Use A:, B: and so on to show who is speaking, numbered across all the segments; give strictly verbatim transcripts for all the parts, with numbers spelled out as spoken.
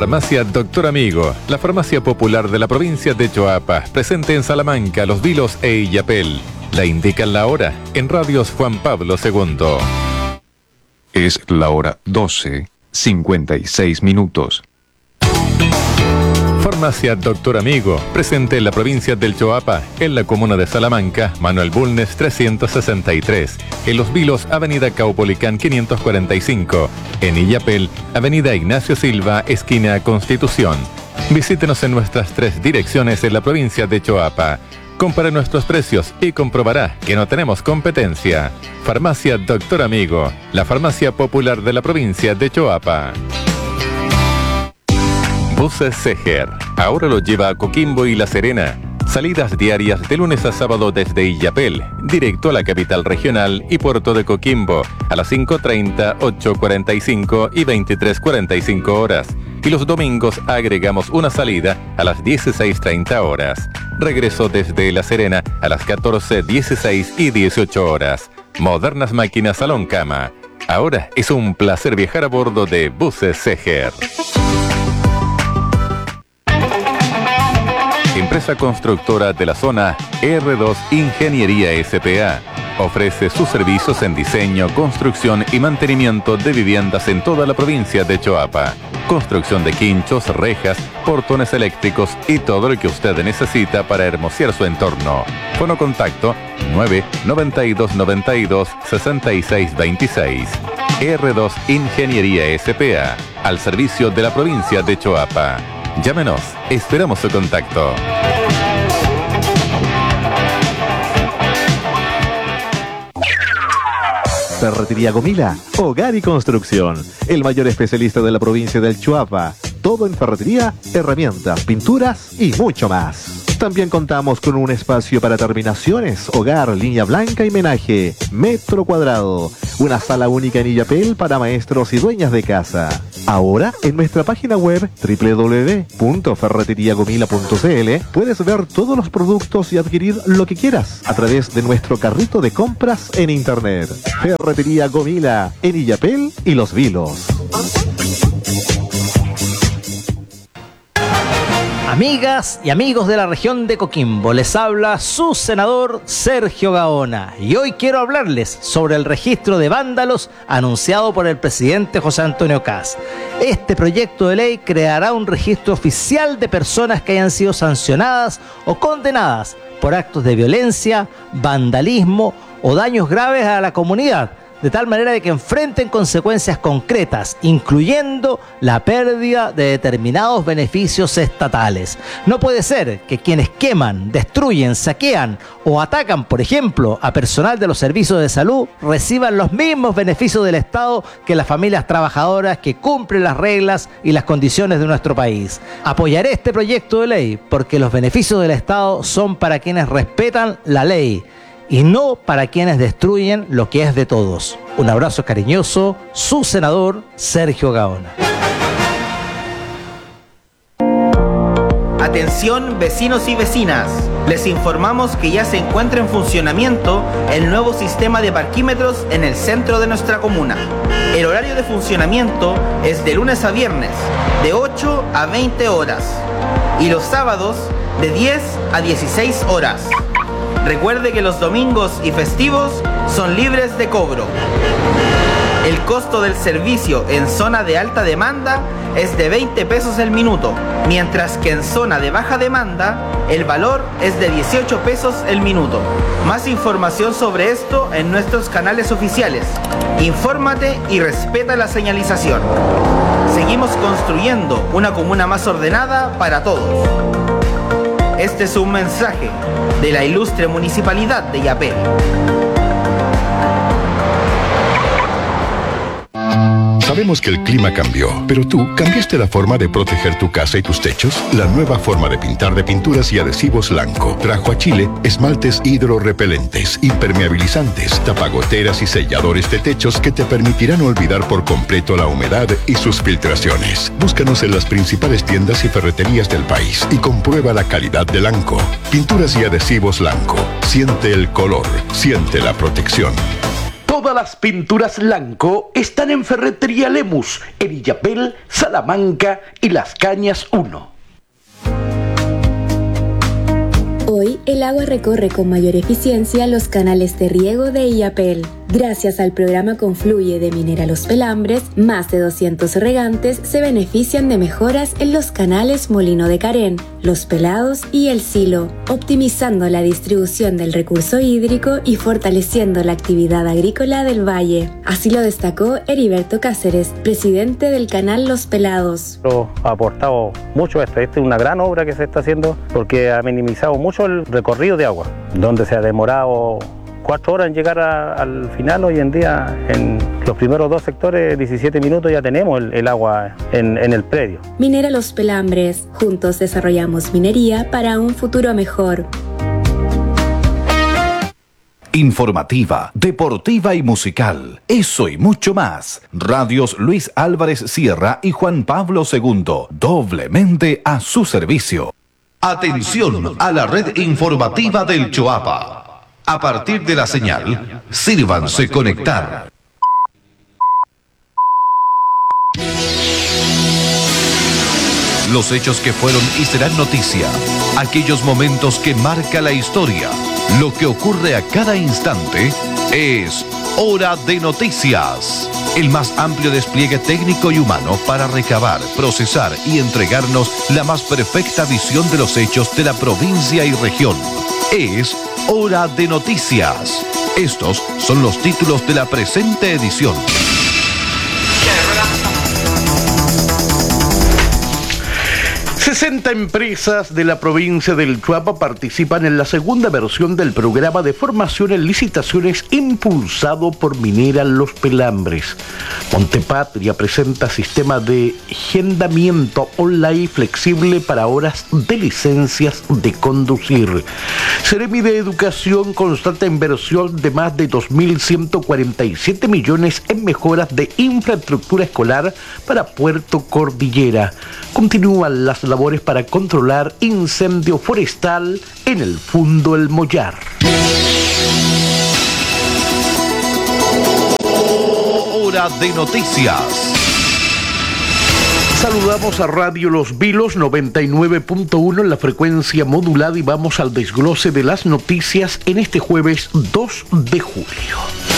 A: Farmacia Doctor Amigo, la farmacia popular de la provincia de Choapa, presente en Salamanca, Los Vilos e Illapel. La indican la hora en Radios Juan Pablo segundo.
B: Es la hora doce, cincuenta y seis minutos.
A: Farmacia Doctor Amigo, presente en la provincia del Choapa, en la comuna de Salamanca, Manuel Bulnes trescientos sesenta y tres, en Los Vilos, Avenida Caupolicán quinientos cuarenta y cinco, en Illapel, Avenida Ignacio Silva, esquina Constitución. Visítenos en nuestras tres direcciones en la provincia de Choapa. Compare nuestros precios y comprobará que no tenemos competencia. Farmacia Doctor Amigo, la farmacia popular de la provincia de Choapa. Buses Seger, ahora lo lleva a Coquimbo y La Serena. Salidas diarias de lunes a sábado desde Illapel, directo a la capital regional y puerto de Coquimbo, a las cinco treinta, ocho cuarenta y cinco y veintitrés cuarenta y cinco horas. Y los domingos agregamos una salida a las dieciséis treinta horas. Regreso desde La Serena a las catorce, dieciséis y dieciocho horas. Modernas máquinas salón cama. Ahora es un placer viajar a bordo de Buses Seger. Empresa constructora de la zona R dos Ingeniería S P A. Ofrece sus servicios en diseño, construcción y mantenimiento de viviendas en toda la provincia de Choapa. Construcción de quinchos, rejas, portones eléctricos y todo lo que usted necesita para hermosear su entorno. Fono contacto nueve noventa y dos noventa y dos sesenta y seis veintiséis. R dos Ingeniería S P A, al servicio de la provincia de Choapa. Llámenos, esperamos su contacto.
C: Ferretería Gomila, hogar y construcción. El mayor especialista de la provincia del Choapa. Todo en ferretería, herramientas, pinturas y mucho más. También contamos con un espacio para terminaciones, hogar, línea blanca y menaje, metro cuadrado. Una sala única en Illapel para maestros y dueñas de casa. Ahora, en nuestra página web doble u doble u doble u punto ferretería gomila punto c l puedes ver todos los productos y adquirir lo que quieras a través de nuestro carrito de compras en internet. Ferretería Gomila, en Illapel y Los Vilos.
D: Amigas y amigos de la región de Coquimbo, les habla su senador Sergio Gaona y hoy quiero hablarles sobre el registro de vándalos anunciado por el presidente José Antonio Kast. Este proyecto de ley creará un registro oficial de personas que hayan sido sancionadas o condenadas por actos de violencia, vandalismo o daños graves a la comunidad, de tal manera de que enfrenten consecuencias concretas, incluyendo la pérdida de determinados beneficios estatales. No puede ser que quienes queman, destruyen, saquean o atacan, por ejemplo, a personal de los servicios de salud, reciban los mismos beneficios del Estado que las familias trabajadoras que cumplen las reglas y las condiciones de nuestro país. Apoyaré este proyecto de ley porque los beneficios del Estado son para quienes respetan la ley y no para quienes destruyen lo que es de todos. Un abrazo cariñoso, su senador Sergio Gaona.
E: Atención vecinos y vecinas, les informamos que ya se encuentra en funcionamiento el nuevo sistema de parquímetros en el centro de nuestra comuna. El horario de funcionamiento es de lunes a viernes, de ocho a veinte horas, y los sábados de diez a dieciséis horas. Recuerde que los domingos y festivos son libres de cobro. El costo del servicio en zona de alta demanda es de veinte pesos el minuto, mientras que en zona de baja demanda el valor es de dieciocho pesos el minuto. Más información sobre esto en nuestros canales oficiales. Infórmate y respeta la señalización. Seguimos construyendo una comuna más ordenada para todos. Este es un mensaje de la ilustre Municipalidad de Illapel.
F: Sabemos que el clima cambió, pero tú cambiaste la forma de proteger tu casa y tus techos. La nueva forma de pintar de pinturas y adhesivos Lanco trajo a Chile esmaltes hidrorrepelentes, impermeabilizantes, tapagoteras y selladores de techos que te permitirán olvidar por completo la humedad y sus filtraciones. Búscanos en las principales tiendas y ferreterías del país y comprueba la calidad de Lanco. Pinturas y adhesivos Lanco. Siente el color, siente la protección.
G: Todas las pinturas Lanco están en Ferretería Lemus, en Illapel, Salamanca y Las Cañas uno.
H: Hoy el agua recorre con mayor eficiencia los canales de riego de Illapel. Gracias al programa Confluye de Minera Los Pelambres, más de doscientos regantes se benefician de mejoras en los canales Molino de Carén, Los Pelados y El Silo, optimizando la distribución del recurso hídrico y fortaleciendo la actividad agrícola del valle. Así lo destacó Heriberto Cáceres, presidente del canal Los Pelados.
I: Ha aportado mucho a esto. Esta es una gran obra que se está haciendo porque ha minimizado mucho el recorrido de agua, donde se ha demorado cuatro horas en llegar a, al final. Hoy en día, en los primeros dos sectores, diecisiete minutos ya tenemos el, el agua en, en el predio.
H: Minera Los Pelambres. Juntos desarrollamos minería para un futuro mejor.
J: Informativa, deportiva y musical. Eso y mucho más. Radios Luis Álvarez Sierra y Juan Pablo segundo. Doblemente a su servicio.
K: Atención a la red informativa del Choapa. A partir de la señal, sírvanse conectar. Los hechos que fueron y serán noticia. Aquellos momentos que marca la historia. Lo que ocurre a cada instante es Hora de Noticias. El más amplio despliegue técnico y humano para recabar, procesar y entregarnos la más perfecta visión de los hechos de la provincia y región. Es Hora de Noticias. Estos son los títulos de la presente edición.
G: sesenta empresas de la provincia del Choapa participan en la segunda versión del programa de formación en licitaciones impulsado por Minera Los Pelambres. Montepatria presenta sistema de agendamiento online flexible para horas de licencias de conducir. Seremi de Educación constata inversión de más de dos mil ciento cuarenta y siete millones en mejoras de infraestructura escolar para Puerto Cordillera. Continúan las labores para controlar incendio forestal en el Fundo El Mollar.
K: Hora de Noticias.
G: Saludamos a Radio Los Vilos noventa y nueve punto uno en la frecuencia modulada y vamos al desglose de las noticias en este jueves dos de julio.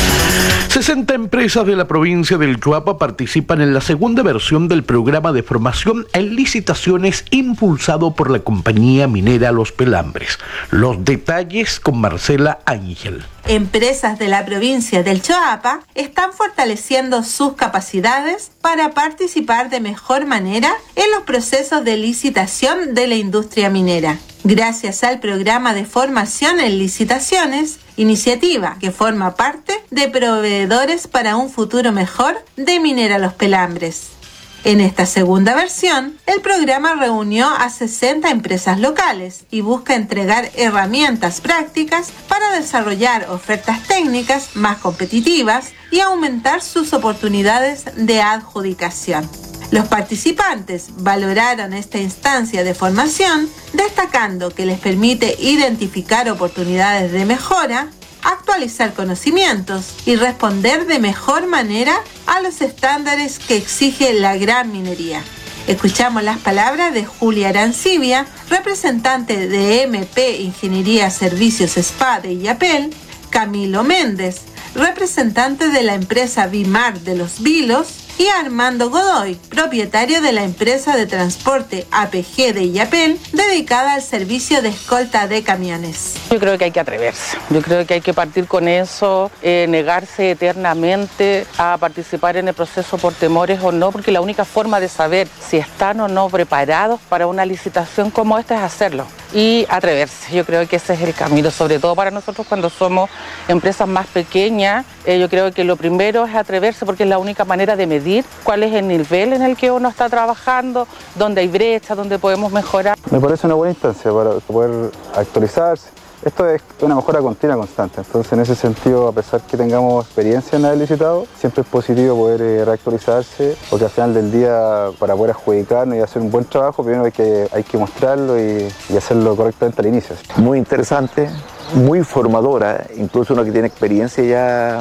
G: sesenta empresas de la provincia del Choapa participan en la segunda versión del programa de formación en licitaciones impulsado por la compañía minera Los Pelambres. Los detalles con Marcela Ángel.
L: Empresas de la provincia del Choapa están fortaleciendo sus capacidades para participar de mejor manera en los procesos de licitación de la industria minera. Gracias al programa de formación en licitaciones, iniciativa que forma parte de Proveedores para un Futuro Mejor de Minera Los Pelambres. En esta segunda versión, el programa reunió a sesenta empresas locales y busca entregar herramientas prácticas para desarrollar ofertas técnicas más competitivas y aumentar sus oportunidades de adjudicación. Los participantes valoraron esta instancia de formación, destacando que les permite identificar oportunidades de mejora, actualizar conocimientos y responder de mejor manera a los estándares que exige la gran minería. Escuchamos las palabras de Julia Arancibia, representante de M P Ingeniería Servicios Spa de Illapel, Camilo Méndez, representante de la empresa Bimar de Los Vilos, y Armando Godoy, propietario de la empresa de transporte A P G de Illapel, dedicada al servicio de escolta de camiones.
M: Yo creo que hay que atreverse, yo creo que hay que partir con eso, eh, negarse eternamente a participar en el proceso por temores o no, porque la única forma de saber si están o no preparados para una licitación como esta es hacerlo y atreverse. Yo creo que ese es el camino, sobre todo para nosotros cuando somos empresas más pequeñas. Eh, yo creo que lo primero es atreverse porque es la única manera de medir cuál es el nivel en el que uno está trabajando, dónde hay brechas, dónde podemos mejorar.
N: Me parece una buena instancia para poder actualizarse. Esto es una mejora continua constante, entonces en ese sentido, a pesar que tengamos experiencia en haber licitado, siempre es positivo poder eh, reactualizarse, porque al final del día, para poder adjudicarnos y hacer un buen trabajo, primero hay que, hay que mostrarlo y, y hacerlo correctamente al inicio.
O: Muy interesante, muy formadora, incluso uno que tiene experiencia ya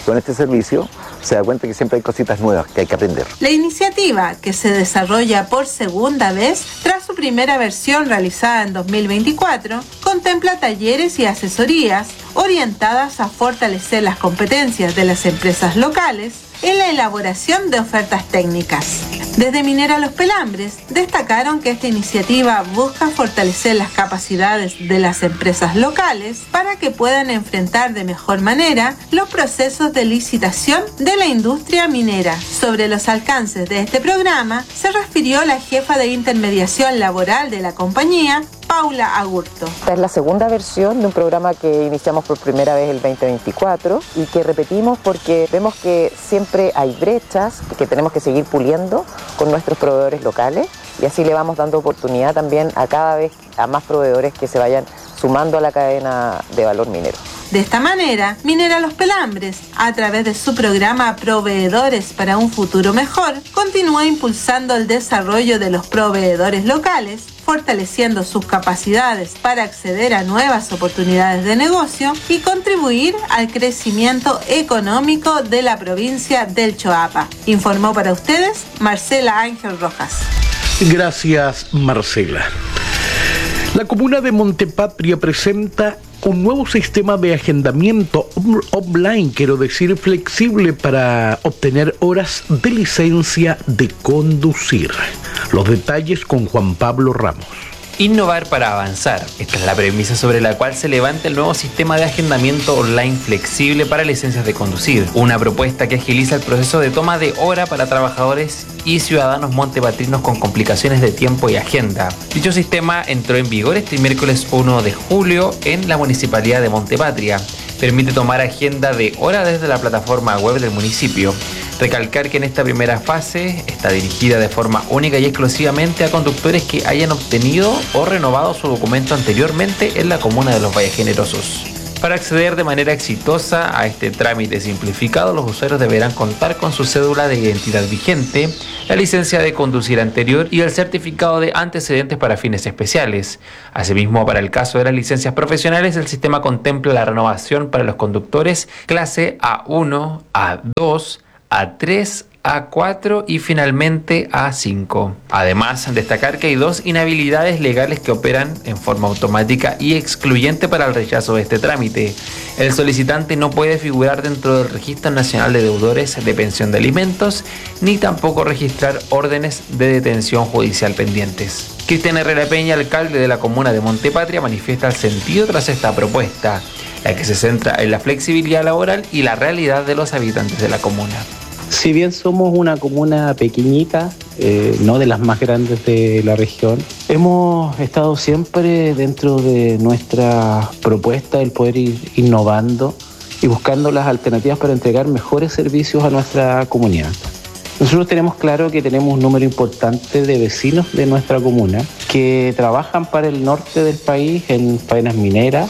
O: con este servicio se da cuenta que siempre hay cositas nuevas que hay que aprender.
L: La iniciativa, que se desarrolla por segunda vez tras su primera versión realizada en dos mil veinticuatro, contempla talleres y asesorías orientadas a fortalecer las competencias de las empresas locales en la elaboración de ofertas técnicas. Desde Minera Los Pelambres destacaron que esta iniciativa busca fortalecer las capacidades de las empresas locales para que puedan enfrentar de mejor manera los procesos de licitación de la industria minera. Sobre los alcances de este programa se refirió la jefa de intermediación laboral de la compañía, Paula Agurto.
P: Esta es la segunda versión de un programa que iniciamos por primera vez el veinte veinticuatro y que repetimos porque vemos que siempre hay brechas que tenemos que seguir puliendo con nuestros proveedores locales y así le vamos dando oportunidad también a cada vez a más proveedores que se vayan sumando a la cadena de valor minero.
L: De esta manera, Minera Los Pelambres, a través de su programa Proveedores para un Futuro Mejor, continúa impulsando el desarrollo de los proveedores locales, fortaleciendo sus capacidades para acceder a nuevas oportunidades de negocio y contribuir al crecimiento económico de la provincia del Choapa. Informó para ustedes Marcela Ángel Rojas.
G: Gracias, Marcela. La comuna de Montepatria presenta un nuevo sistema de agendamiento online, quiero decir flexible, para obtener horas de licencia de conducir. Los detalles con Juan Pablo Ramos.
Q: Innovar para avanzar. Esta es la premisa sobre la cual se levanta el nuevo sistema de agendamiento online flexible para licencias de conducir. Una propuesta que agiliza el proceso de toma de hora para trabajadores y ciudadanos montepatrinos con complicaciones de tiempo y agenda. Dicho sistema entró en vigor este miércoles uno de julio en la Municipalidad de Montepatria. Permite tomar agenda de hora desde la plataforma web del municipio. Recalcar que en esta primera fase está dirigida de forma única y exclusivamente a conductores que hayan obtenido o renovado su documento anteriormente en la comuna de Los Valles Generosos. Para acceder de manera exitosa a este trámite simplificado, los usuarios deberán contar con su cédula de identidad vigente, la licencia de conducir anterior y el certificado de antecedentes para fines especiales. Asimismo, para el caso de las licencias profesionales, el sistema contempla la renovación para los conductores clase A uno, A dos, A tres, A cuatro y finalmente A cinco. Además, destacar que hay dos inhabilidades legales que operan en forma automática y excluyente para el rechazo de este trámite. El solicitante no puede figurar dentro del Registro Nacional de Deudores de Pensión de Alimentos, ni tampoco registrar órdenes de detención judicial pendientes. Cristian Herrera Peña, alcalde de la comuna de Montepatria, manifiesta el sentido tras esta propuesta, la que se centra en la flexibilidad laboral y la realidad de los habitantes de la comuna.
R: Si bien somos una comuna pequeñita, eh, no de las más grandes de la región, hemos estado siempre dentro de nuestra propuesta el poder ir innovando y buscando las alternativas para entregar mejores servicios a nuestra comunidad. Nosotros tenemos claro que tenemos un número importante de vecinos de nuestra comuna que trabajan para el norte del país en faenas mineras,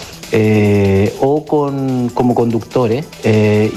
R: Eh, o con, como conductores eh,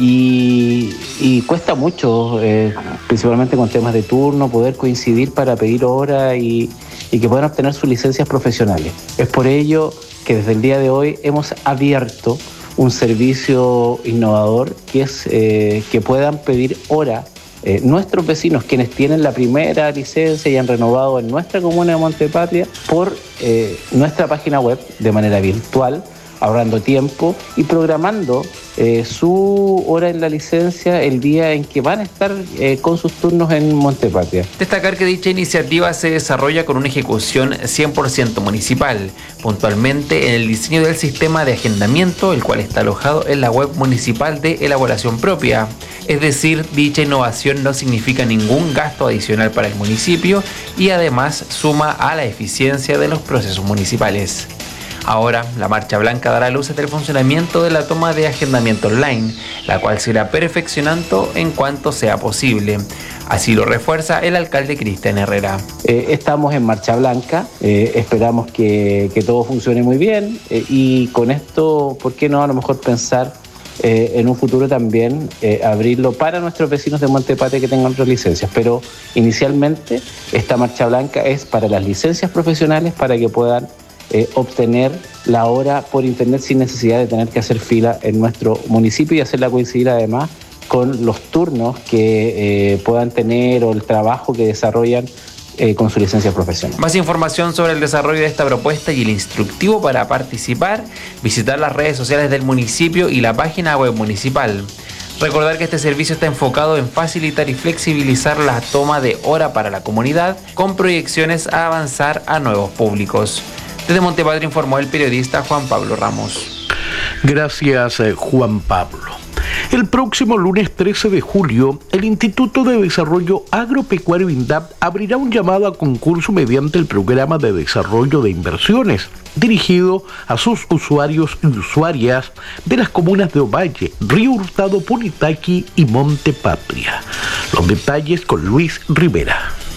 R: y, y cuesta mucho, eh, principalmente con temas de turno, poder coincidir para pedir hora y, y que puedan obtener sus licencias profesionales. Es por ello que desde el día de hoy hemos abierto un servicio innovador que es eh, que puedan pedir hora eh, nuestros vecinos, quienes tienen la primera licencia y han renovado en nuestra comuna de Montepatria, por eh, nuestra página web de manera virtual, ahorrando tiempo y programando eh, su hora en la licencia el día en que van a estar eh, con sus turnos en Montepatria.
Q: Destacar que dicha iniciativa se desarrolla con una ejecución cien por ciento municipal, puntualmente en el diseño del sistema de agendamiento, el cual está alojado en la web municipal de elaboración propia. Es decir, dicha innovación no significa ningún gasto adicional para el municipio y además suma a la eficiencia de los procesos municipales. Ahora, la Marcha Blanca dará luces del funcionamiento de la toma de agendamiento online, la cual se irá perfeccionando en cuanto sea posible. Así lo refuerza el alcalde Cristian Herrera.
R: Eh, estamos en Marcha Blanca, eh, esperamos que, que todo funcione muy bien eh, y con esto, ¿por qué no a lo mejor pensar eh, en un futuro también eh, abrirlo para nuestros vecinos de Montepatria que tengan otras licencias? Pero inicialmente esta Marcha Blanca es para las licencias profesionales para que puedan Eh, obtener la hora por internet sin necesidad de tener que hacer fila en nuestro municipio y hacerla coincidir además con los turnos que eh, puedan tener o el trabajo que desarrollan eh, con su licencia profesional.
Q: Más información sobre el desarrollo de esta propuesta y el instructivo para participar, visitar las redes sociales del municipio y la página web municipal. Recordar que este servicio está enfocado en facilitar y flexibilizar la toma de hora para la comunidad, con proyecciones a avanzar a nuevos públicos. Desde Montepatria informó el periodista Juan Pablo Ramos.
G: Gracias, Juan Pablo. El próximo lunes trece de julio, el Instituto de Desarrollo Agropecuario INDAP abrirá un llamado a concurso mediante el Programa de Desarrollo de Inversiones, dirigido a sus usuarios y usuarias de las comunas de Ovalle, Río Hurtado, Punitaqui y Montepatria. Los detalles con Luis Rivera.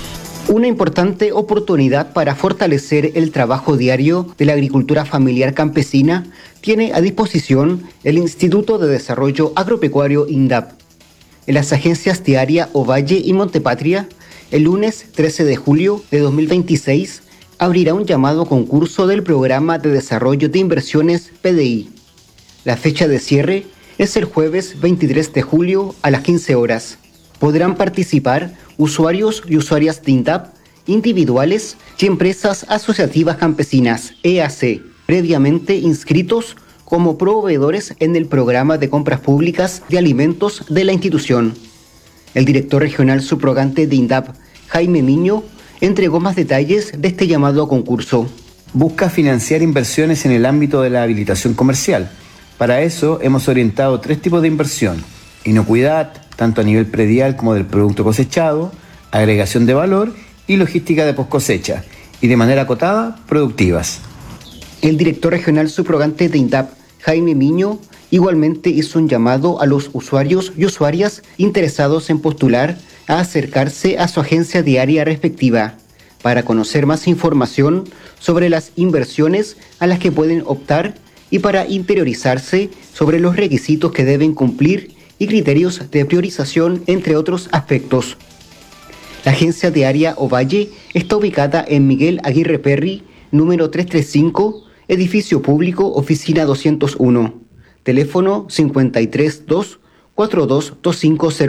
S: Una importante oportunidad para fortalecer el trabajo diario de la agricultura familiar campesina tiene a disposición el Instituto de Desarrollo Agropecuario INDAP. En las agencias diarias Ovalle y Montepatria, el lunes trece de julio de dos mil veintiséis, abrirá un llamado concurso del Programa de Desarrollo de Inversiones P D I. La fecha de cierre es el jueves veintitrés de julio a las quince horas. Podrán participar usuarios y usuarias de INDAP, individuales y empresas asociativas campesinas, E A C, previamente inscritos como proveedores en el programa de compras públicas de alimentos de la institución. El director regional subrogante de INDAP, Jaime Miño, entregó más detalles de este llamado a concurso.
T: Busca financiar inversiones en el ámbito de la habilitación comercial. Para eso hemos orientado tres tipos de inversión: inocuidad, tanto a nivel predial como del producto cosechado, agregación de valor y logística de poscosecha, y de manera acotada, productivas.
S: El director regional subrogante de INDAP, Jaime Miño, igualmente hizo un llamado a los usuarios y usuarias interesados en postular a acercarse a su agencia diaria respectiva para conocer más información sobre las inversiones a las que pueden optar y para interiorizarse sobre los requisitos que deben cumplir y criterios de priorización, entre otros aspectos. La agencia diaria Ovalle está ubicada en Miguel Aguirre Perry, número trescientos treinta y cinco, edificio público, oficina doscientos uno, teléfono cincuenta y tres dos cuarenta y dos veinticinco cero.